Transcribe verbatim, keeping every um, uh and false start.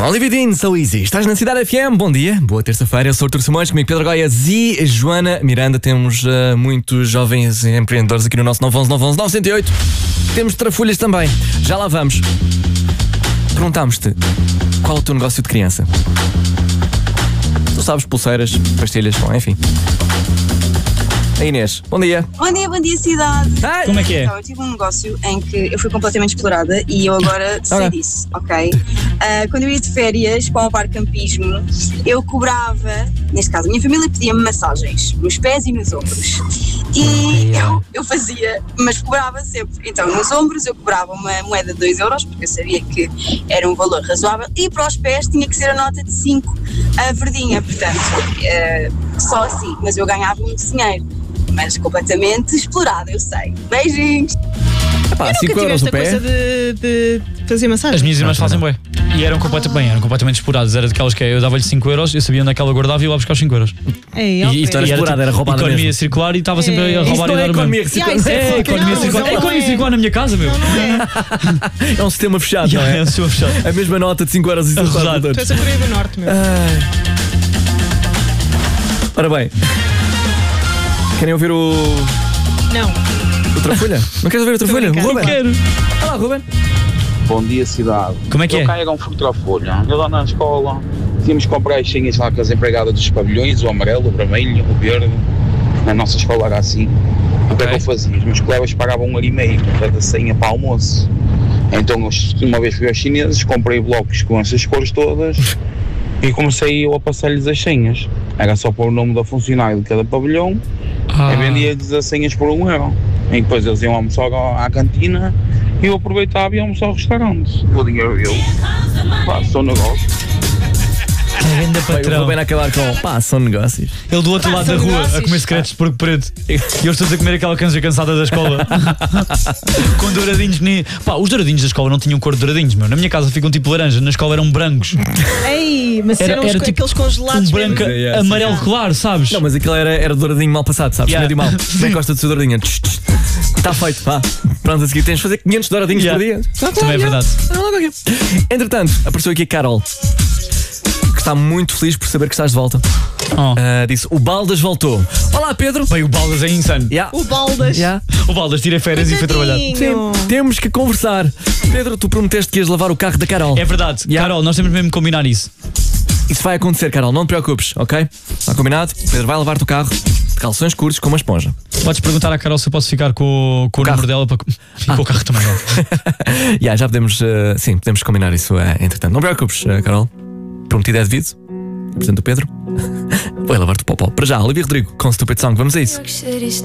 Olivia Dean, So Easy. Estás na Cidade F M, bom dia, boa terça-feira. Eu sou o Artur Simões, comigo Pedro Goiás e Joana Miranda. Temos uh, muitos jovens empreendedores aqui no nosso nove um um nove um um nove zero oito. Temos trafulhas também, já lá vamos. Perguntámos-te, qual é o teu negócio de criança? Tu sabes, pulseiras, pastilhas, bom, enfim. A Inês, bom dia. Bom dia, bom dia, cidade. Ai. Como é que é? Então, eu tive um negócio em que eu fui completamente explorada e eu agora sei Ok. disso, ok? Uh, quando eu ia de férias para um parque campismo, eu cobrava, neste caso a minha família pedia-me massagens nos pés e nos ombros. E eu, eu fazia, mas cobrava sempre. Então, nos ombros eu cobrava uma moeda de dois euros, porque eu sabia que era um valor razoável, e para os pés tinha que ser a nota de cinco, a verdinha, portanto, uh, só assim, mas eu ganhava muito dinheiro. Mas completamente explorada, eu sei. Beijinhos! Epá, cinco euros o esta pé. coisa de, de fazer massagem. As minhas irmãs fazem bué. E eram, complet... bem, eram completamente exploradas. Era daquelas que eu dava-lhe cinco euros, eu sabia onde é que ela guardava e ia lá buscar os cinco euros. Ei, E, ó, e Isto era Pedro. explorada, era roubada economia mesmo. circular e estava sempre É. a Isso roubar não e é dar o economia mesmo. circular. Yeah, isso É, Não, economia não, circular. não É economia é. circular na minha casa, meu. É um sistema fechado, não Yeah, é? é o seu fechado. A mesma nota de cinco euros e cinco Arrojado. Tu és a Coreia do Norte, meu. Ora bem, querem ouvir o. Não. o Trafulha? Não queres ouvir o Trafulha? brincando. Ruben? Quero. Olá, Ruben. Bom dia, cidade. Como é que eu é? carrego um fotofolha. Eu lá na escola tínhamos que comprar as senhas lá com as empregadas dos pavilhões, o amarelo, o vermelho, o verde. Na nossa escola era assim. O que é que eu fazia? Os meus colegas pagavam um euro e meio cada senha para almoço. Então, eu, uma vez fui aos chineses, comprei blocos com essas cores todas e comecei eu a passar-lhes as senhas. Era só pôr o nome da funcionária de cada pavilhão Ah. e vendia-lhes as senhas por um euro. E depois eles iam almoçar à cantina e eu aproveitava e ia almoçar ao restaurante. O dinheiro eu faço o negócio. É grande Bem, o patrão. Ruben a acabar com. Pá, são negócios. Ele do outro Pá, lado da são rua negócios. a comer secretos de porco preto. E eu estou a comer aquela canja cansada da escola. Com douradinhos. Nem... Pá, os douradinhos da escola não tinham cor de douradinhos, meu. Na minha casa ficam tipo laranja, na escola eram brancos. Ei, mas Era- eram era os, tipo aqueles congelados Um branco, mesmo. Yeah, amarelo claro, sabes? Não, mas aquilo era, era douradinho mal passado, sabes? Yeah. Médio mal. Bem gosta do seu douradinho. Está feito, vá. Pronto, a seguir tens de fazer quinhentos douradinhos Yeah. por dia. Também é verdade. Entretanto, apareceu aqui a Carol, que está muito feliz por saber que estás de volta. Oh. Ah, disse: o Baldas voltou. Olá, Pedro. Bem, o Baldas é insano. Yeah. O Baldas. Yeah. O Baldas tirei férias e foi trabalhar. Coitadinho. Sim, temos que conversar. Pedro, tu prometeste que ias lavar o carro da Carol. É verdade. Yeah. Carol, nós temos mesmo que combinar isso. Isso vai acontecer, Carol, não te preocupes, ok? Está combinado? Pedro vai lavar-te o carro de calções curtos com uma esponja. Podes perguntar à Carol se eu posso ficar com, com o, carro. número dela para. E com o carro também. Não. yeah, já podemos, uh, sim, podemos combinar isso, uh, entretanto. Não te preocupes, uh, Carol. Prometido é devido. Portanto, o Pedro vai lavar-te o popó. Para já, Olivia Rodrigo com Stupid Song. Vamos a isso.